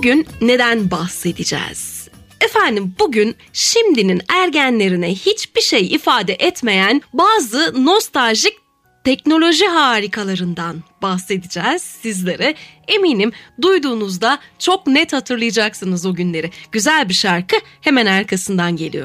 Bugün neden bahsedeceğiz? Efendim bugün şimdinin ergenlerine hiçbir şey ifade etmeyen bazı nostaljik teknoloji harikalarından bahsedeceğiz sizlere. Eminim duyduğunuzda çok net hatırlayacaksınız o günleri. Güzel bir şarkı hemen arkasından geliyor.